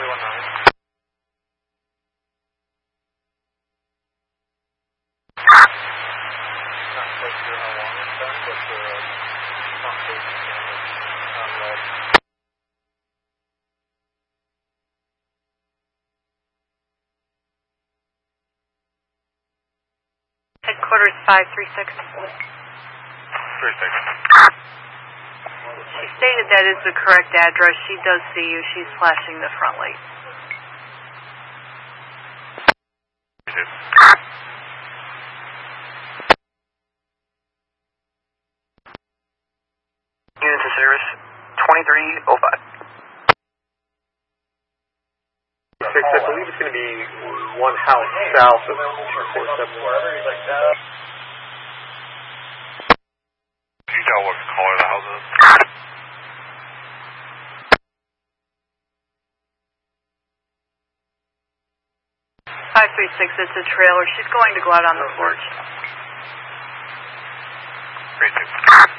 319. Not quite sure how long it's been, but the front facing camera on red. Headquarters 536. 36. She stated that is the correct address. She does see you. She's flashing the front light. Unit to service 2305. I believe it's going to be one house south of 247. Can you tell what color the house is? 536, it's a trailer. She's going to go out on the porch. 36.